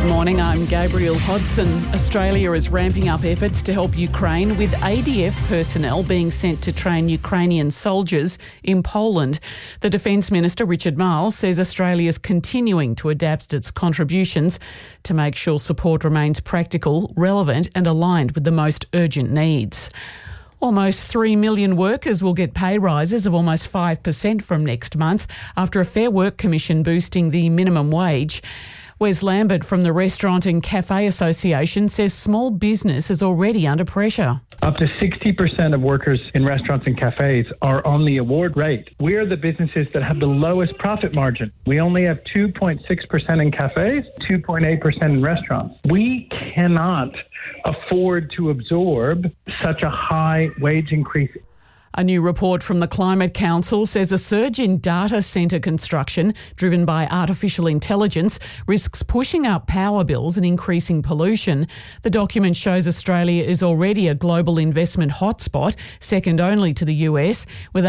Morning, I'm Gabriel Hodson. Australia is ramping up efforts to help Ukraine, with ADF personnel being sent to train Ukrainian soldiers in Poland. The Defence Minister, Richard Marles, says Australia is continuing to adapt its contributions to make sure support remains practical, relevant and aligned with the most urgent needs. Almost 3 million workers will get pay rises of almost 5% from next month after a Fair Work Commission boosting the minimum wage. Wes Lambert from the Restaurant and Cafe Association says small business is already under pressure. Up to 60% of workers in restaurants and cafes are on the award rate. We are the businesses that have the lowest profit margin. We only have 2.6% in cafes, 2.8% in restaurants. We cannot afford to absorb such a high wage increase. A new report from the Climate Council says a surge in data centre construction driven by artificial intelligence risks pushing up power bills and increasing pollution. The document shows Australia is already a global investment hotspot, second only to the US, with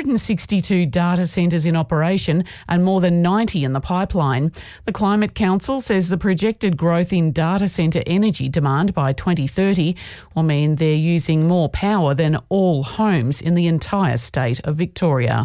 162 data centres in operation and more than 90 in the pipeline. The Climate Council says the projected growth in data centre energy demand by 2030 will mean they're using more power than all homes in the entire state of Victoria.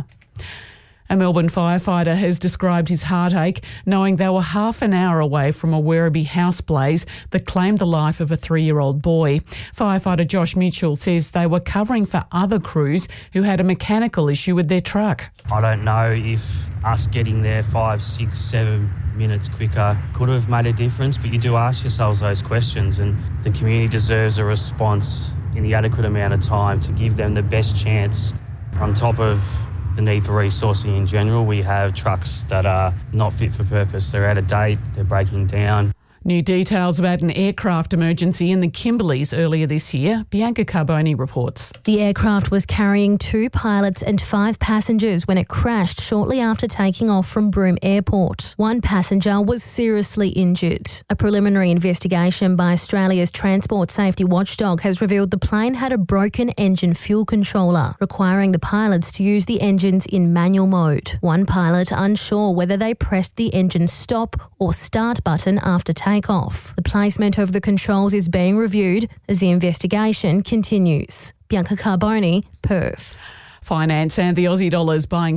A Melbourne firefighter has described his heartache knowing they were half an hour away from a Werribee house blaze that claimed the life of a 3-year-old boy. Firefighter Josh Mitchell says they were covering for other crews who had a mechanical issue with their truck. I don't know if us getting there 5, 6, 7 minutes quicker could have made a difference, but you do ask yourselves those questions, and the community deserves a response in the adequate amount of time to give them the best chance. On top of the need for resourcing in general, we have trucks that are not fit for purpose. They're out of date, they're breaking down. New details about an aircraft emergency in the Kimberleys earlier this year. Bianca Carboni reports. The aircraft was carrying 2 pilots and 5 passengers when it crashed shortly after taking off from Broome Airport. 1 passenger was seriously injured. A preliminary investigation by Australia's Transport Safety Watchdog has revealed the plane had a broken engine fuel controller, requiring the pilots to use the engines in manual mode. 1 pilot unsure whether they pressed the engine stop or start button after takeoff. The placement of the controls is being reviewed as the investigation continues. Bianca Carboni, Perth. Finance and the Aussie dollar is buying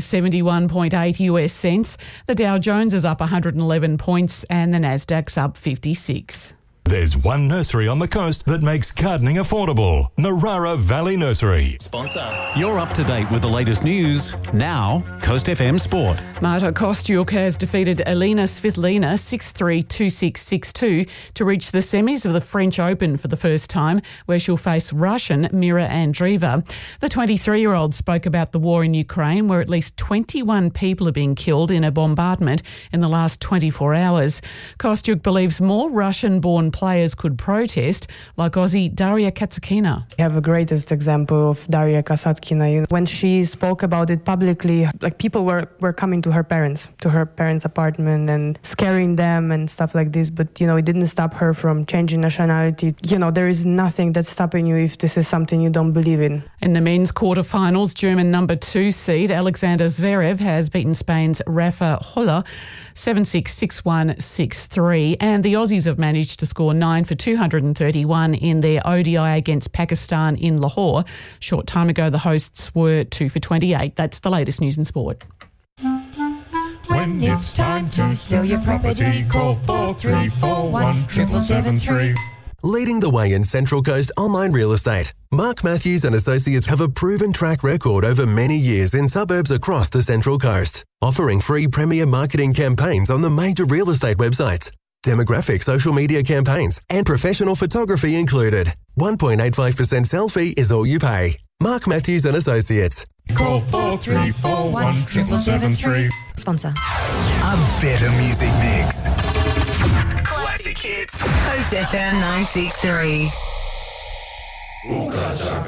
71.8 US cents. The Dow Jones is up 111 points and the Nasdaq's up 56. There's one nursery on the coast that makes gardening affordable. Narara Valley Nursery. Sponsor. You're up to date with the latest news. Now, Coast FM Sport. Marta Kostyuk has defeated Elina Svitolina 6-3, 2-6, 6-2 to reach the semis of the French Open for the first time, where she'll face Russian Mira Andreeva. The 23-year-old spoke about the war in Ukraine, where at least 21 people are being killed in a bombardment in the last 24 hours. Kostyuk believes more Russian-born players could protest, like Aussie Daria Kasatkina. I have a greatest example of Daria Kasatkina. When she spoke about it publicly, like people were coming to her parents' apartment and scaring them and stuff like this. But, it didn't stop her from changing nationality. There is nothing that's stopping you if this is something you don't believe in. In the men's quarterfinals, German number 2 seed Alexander Zverev has beaten Spain's Rafa Holler 7-6, 6-1, 6-3. And the Aussies have managed to score 9 for 231 in their ODI against Pakistan in Lahore. Short time ago, the hosts were 2 for 28. That's the latest news and sport. When it's time to sell your property, call 4341 7773. Leading the way in Central Coast online real estate, Mark Matthews and Associates have a proven track record over many years in suburbs across the Central Coast, offering free premier marketing campaigns on the major real estate websites, demographic social media campaigns, and professional photography included. 1.85% sell fee is all you pay. Mark Matthews and Associates. Call 4341 7773. Sponsor. A better music mix. Classic hits. Coast FM 963.